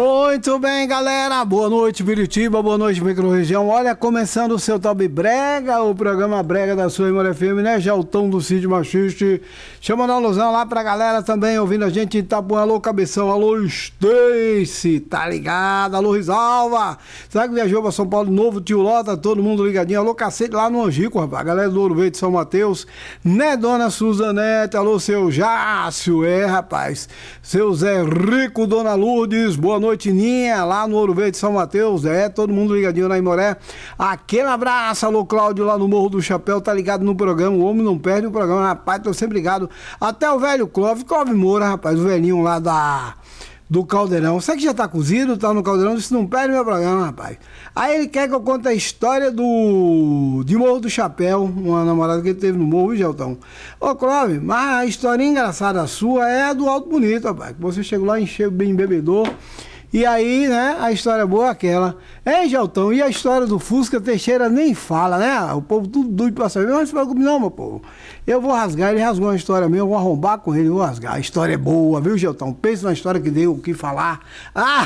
Muito bem, galera. Boa noite, Biritiba. Boa noite, microrregião. Olha, começando o seu Top Brega, o programa Brega da sua Memória FM, né? Jaltão do Cid Machiste. Chamando a alusão lá pra galera também, ouvindo a gente em Itapuã. Alô, Cabeção. Alô, Stacy. Tá ligado? Alô, Risalva. Será que viajou pra São Paulo de novo? Tio Lota, todo mundo ligadinho. Alô, cacete lá no Angico, rapaz. Galera do Ouro Verde, São Mateus. Né, dona Suzanete? Alô, seu Jácio. Rapaz. Seu Zé Rico, dona Lourdes. Boa noite, Ninha, lá no Ouro Verde, São Mateus, todo mundo ligadinho na Imoré. Aquele abraço, alô, Cláudio, lá no Morro do Chapéu, tá ligado no programa, o homem não perde o programa, rapaz, tô sempre ligado. Até o velho Clóvis Moura, rapaz, o velhinho lá do Caldeirão. Você que já tá cozido, tá no Caldeirão, disse, não perde meu programa, rapaz. Aí ele quer que eu conte a história de Morro do Chapéu, uma namorada que ele teve no Morro, viu, Geltão? Ô, Clóvis, mas a história engraçada sua é a do Alto Bonito, rapaz, que você chegou lá, encheu bem bebedor. E aí, né, a história boa é aquela. Hein, Geltão? E a história do Fusca Teixeira nem fala, né? O povo tudo doido pra saber. Mas não se preocupe não, meu povo. Eu vou rasgar, ele rasgou uma história minha, eu vou arrombar com ele, eu vou rasgar. A história é boa, viu, Geltão? Pensa na história que deu o que falar. Ah!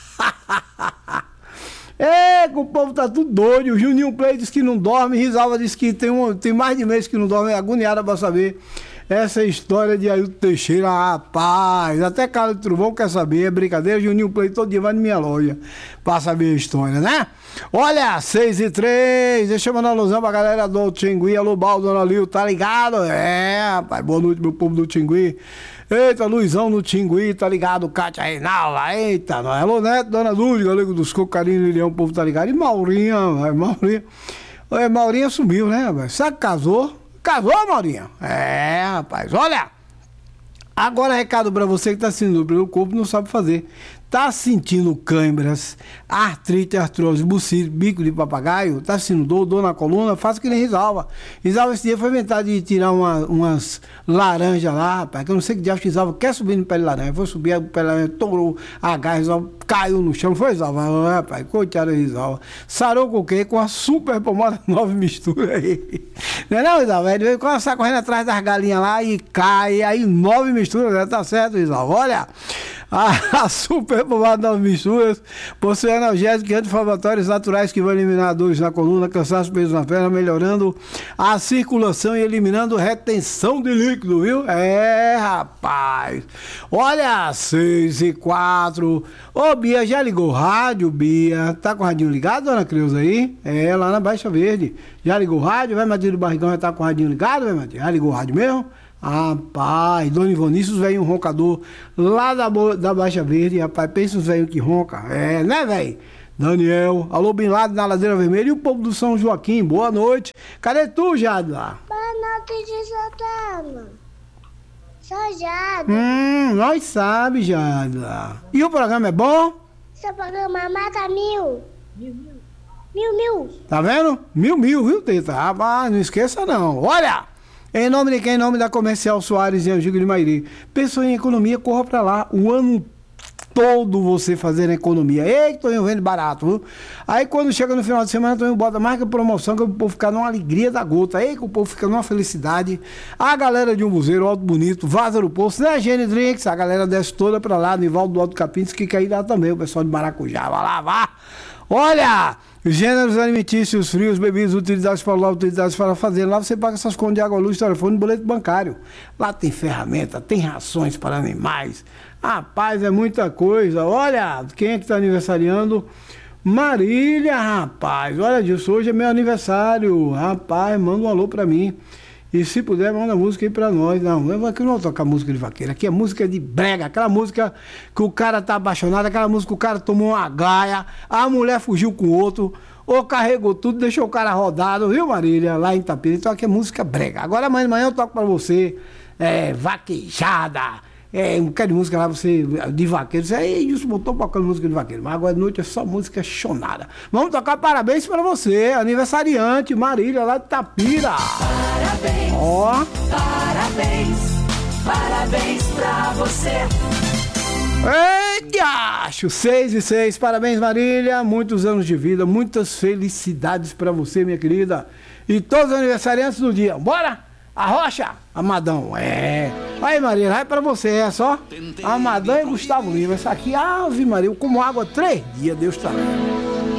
Que o povo tá tudo doido. O Juninho Play disse que não dorme, Risalva disse que tem mais de mês que não dorme, é agoniada pra saber. Essa história de Ailton Teixeira, rapaz, até Carlos Truvão quer saber, é brincadeira, Juninho Play todo dia vai na minha loja pra saber a história, né? Olha, 6h03, deixa eu mandar uma alusão pra galera do Tingui, alô, Baldo, dona Lil, tá ligado? Rapaz, boa noite, meu povo do Tingui. Eita, Luizão no Tingui, tá ligado? Cátia Reinalda, eita, nós. Alô, Neto, dona Lúdia, galego dos Cocarinhos, Lilião, o povo tá ligado? E Maurinha, Maurinha sumiu, né, rapaz? Sabe que casou? Casou, Maurinha? Rapaz, olha. Agora recado pra você que tá sentindo dor pelo corpo, não sabe fazer. Tá sentindo câimbras, artrite, artrose, bucite, bico de papagaio, tá sentindo dor na coluna, faça que nem Risalva. Risalva esse dia foi inventar de tirar umas laranjas lá, rapaz, que eu não sei que diabo Risalva quer subir no pé de laranja. Foi subir, o pé de laranja torou a gás, Risalva caiu no chão, foi Risalva, rapaz, coitado de Risalva. Sarou com o quê? Com a super pomada 9 mistura aí. Não é não, Risalva? Ele quando sai correndo atrás das galinhas lá e cai, aí 9 misturas, né? Tá certo, Risalva? Olha, a super pomada 9 misturas possui analgésicos e anti-inflamatórios naturais que vão eliminar dores na coluna, cansaço, peso na perna, melhorando a circulação e eliminando retenção de líquido, viu? Rapaz. Olha, 6h04. Ô, Bia, já ligou o rádio, Bia? Tá com o radinho ligado, dona Creuza aí? Lá na Baixa Verde. Já ligou o rádio? Vai, Matheus do Barrigão, já tá com o radinho ligado, vai, Matheus? Já ligou o rádio mesmo? Rapaz, Dona Ivonícius, velho, um roncador lá da Baixa Verde, rapaz, pensa os velhos que ronca, né, velho? Daniel, alô, Bin Laden na Ladeira Vermelha e o povo do São Joaquim, boa noite. Cadê tu, Jadla? Boa noite de Santana. Sou Jadla. Nós sabe, Jadla. E o programa é bom? Seu programa mata mil. Mil. Tá vendo? Mil, viu, Teta? Rapaz, não esqueça não. Olha! Em nome de quem? Em nome da Comercial Soares em Angico de Mairi. Pensou em economia, corra pra lá. O ano todo você fazendo economia. Ei, Toninho vende barato, viu? Aí quando chega no final de semana, Toninho bota mais que promoção, que o povo fica numa alegria da gota. Ei, que o povo fica numa felicidade. A galera de Umbuzeiro, Alto Bonito, Vaza do Poço, né, Gene Drinks? A galera desce toda pra lá, Nivaldo do Alto Capim, que quer ir lá também. O pessoal de Maracujá, vai lá, vá. Olha! Gêneros alimentícios, frios, bebidas, utilizados para lá, utilizados para fazer. Lá você paga essas contas de água, luz, telefone, boleto bancário. Lá tem ferramenta, tem rações para animais. Rapaz, é muita coisa. Olha, quem é que está aniversariando? Marília, rapaz. Olha disso, hoje é meu aniversário. Rapaz, manda um alô para mim. E se puder, manda música aí pra nós. Aqui não vou tocar música de vaqueiro. Aqui é música de brega. Aquela música que o cara tá apaixonado. Aquela música que o cara tomou uma gaia. A mulher fugiu com o outro. Ou carregou tudo, deixou o cara rodado. Viu, Marília? Lá em Itapira. Então aqui é música brega. Agora amanhã de manhã eu toco pra você. Vaquejada. Um bocado de música lá, você, de vaqueiro. Você aí, Wilson botou tocando música de vaqueiro. Mas agora de noite é só música chonada. Vamos tocar parabéns pra você, aniversariante, Marília, lá de Itapira. Parabéns, parabéns pra você. Eita, 6h06, parabéns, Marília. Muitos anos de vida, muitas felicidades pra você, minha querida. E todos os aniversariantes do dia. Bora? A Rocha, Amadão, Aí, Maria, vai pra você essa, ó. Amadão e Gustavo Lima. Essa aqui, Ave Maria, eu como água 3 dias, Deus tá vendo.